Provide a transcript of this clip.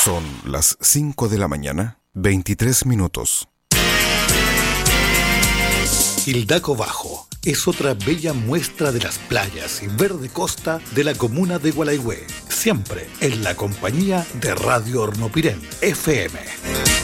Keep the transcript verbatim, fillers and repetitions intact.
Son las cinco de la mañana, veintitrés minutos. Hildaco Bajo es otra bella muestra de las playas y verde costa de la comuna de Gualaihue, siempre en la compañía de Radio Hornopirén F M.